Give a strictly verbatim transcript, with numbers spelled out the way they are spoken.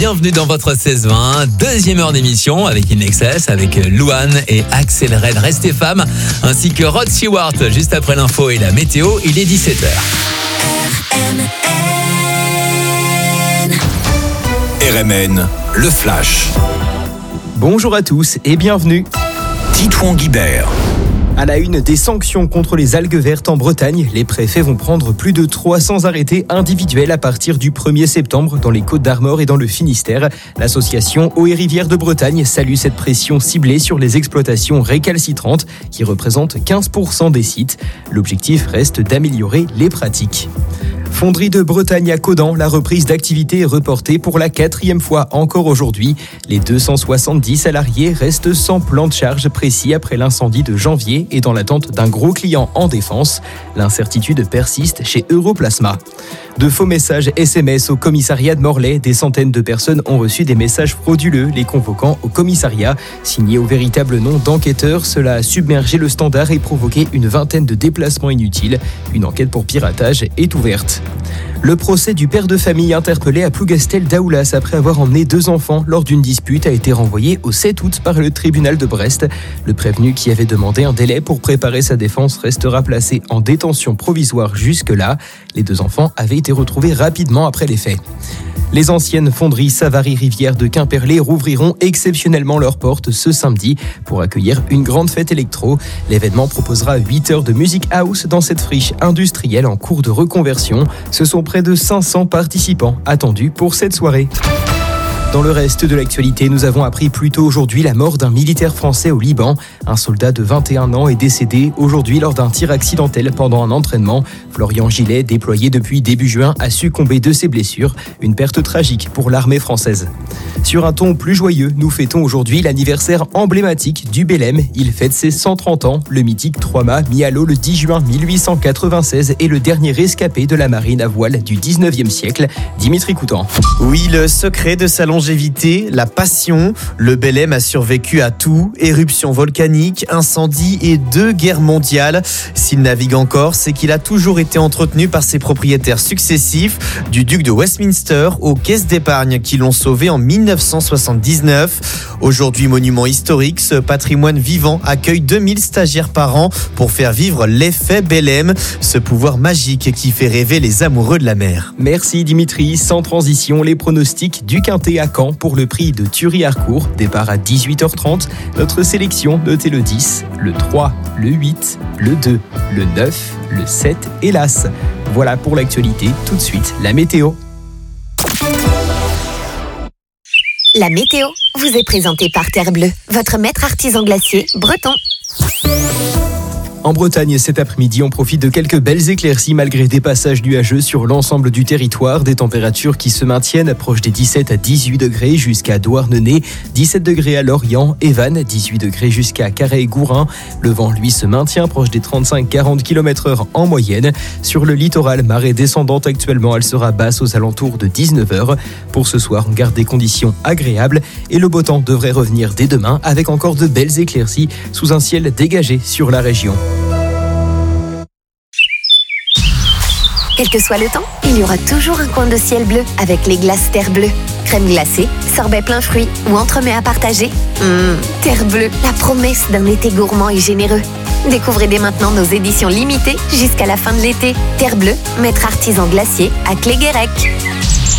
Bienvenue dans votre seize vingt, deuxième heure d'émission avec In Excess, avec Louane et Axel Red, Restez Femme, ainsi que Rod Stewart. Juste après l'info et la météo, il est dix-sept heures. R M N, le Flash. Bonjour à tous et bienvenue. Titouan Guibert. À la une des sanctions contre les algues vertes en Bretagne, les préfets vont prendre plus de trois cents arrêtés individuels à partir du premier septembre dans les Côtes-d'Armor et dans le Finistère. L'association Eau et Rivières de Bretagne salue cette pression ciblée sur les exploitations récalcitrantes qui représentent quinze pour cent des sites. L'objectif reste d'améliorer les pratiques. Fonderie de Bretagne à Caudan, la reprise d'activité est reportée pour la quatrième fois encore aujourd'hui. Les deux cent soixante-dix salariés restent sans plan de charge précis après l'incendie de janvier et dans l'attente d'un gros client en défense. L'incertitude persiste chez Europlasma. De faux messages S M S au commissariat de Morlaix, des centaines de personnes ont reçu des messages frauduleux les convoquant au commissariat. Signés au véritable nom d'enquêteurs, cela a submergé le standard et provoqué une vingtaine de déplacements inutiles. Une enquête pour piratage est ouverte. Le procès du père de famille interpellé à Plougastel d'Aoulas après avoir emmené deux enfants lors d'une dispute a été renvoyé au sept août par le tribunal de Brest. Le prévenu qui avait demandé un délai pour préparer sa défense restera placé en détention provisoire jusque-là. Les deux enfants avaient été retrouvés rapidement après les faits. Les anciennes fonderies Savary Rivière de Quimperlé rouvriront exceptionnellement leurs portes ce samedi pour accueillir une grande fête électro. L'événement proposera huit heures de music house dans cette friche industrielle en cours de reconversion. Ce sont près de cinq cents participants attendus pour cette soirée. Dans le reste de l'actualité, nous avons appris plus tôt aujourd'hui la mort d'un militaire français au Liban. Un soldat de vingt et un ans est décédé aujourd'hui lors d'un tir accidentel pendant un entraînement. Florian Gillet, déployé depuis début juin, a succombé de ses blessures. Une perte tragique pour l'armée française. Sur un ton plus joyeux, nous fêtons aujourd'hui l'anniversaire emblématique du Belém. Il fête ses cent trente ans. Le mythique trois-mâts, mis à l'eau le dix juin mille huit cent quatre-vingt-seize, est le dernier rescapé de la marine à voile du dix-neuvième siècle. Dimitri Coutan. Oui, le secret de sa longévité, la passion. Le Belém a survécu à tout, éruptions volcaniques, incendies et deux guerres mondiales. S'il navigue encore, c'est qu'il a toujours été entretenu par ses propriétaires successifs, du duc de Westminster aux caisses d'épargne qui l'ont sauvé en mille neuf cent soixante-dix-neuf. Aujourd'hui monument historique, ce patrimoine vivant accueille deux mille stagiaires par an pour faire vivre l'effet Belém, ce pouvoir magique qui fait rêver les amoureux de la mer. Merci Dimitri. Sans transition, les pronostics du Quintet à Caen pour le prix de Thury-Harcourt. Départ à dix-huit heures trente. Notre sélection, notez le dix, le trois, le huit, le deux, le neuf, le sept et l'As. Voilà pour l'actualité. Tout de suite, la météo. La météo vous est présentée par Terre Bleue, votre maître artisan glacier breton. En Bretagne, cet après-midi, on profite de quelques belles éclaircies malgré des passages nuageux sur l'ensemble du territoire. Des températures qui se maintiennent proches des dix-sept à dix-huit degrés jusqu'à Douarnenez, dix-sept degrés à Lorient, Evannes, dix-huit degrés jusqu'à Carhaix et Gourin. Le vent, lui, se maintient proche des trente-cinq à quarante kilomètres heure en moyenne. Sur le littoral, marée descendante actuellement, elle sera basse aux alentours de dix-neuf heures. Pour ce soir, on garde des conditions agréables et le beau temps devrait revenir dès demain avec encore de belles éclaircies sous un ciel dégagé sur la région. Quel que soit le temps, il y aura toujours un coin de ciel bleu avec les glaces Terre Bleue. Crème glacée, sorbet plein fruits ou entremets à partager. Mmh, Terre Bleue, la promesse d'un été gourmand et généreux. Découvrez dès maintenant nos éditions limitées jusqu'à la fin de l'été. Terre Bleue, maître artisan glacier à Cléguérec.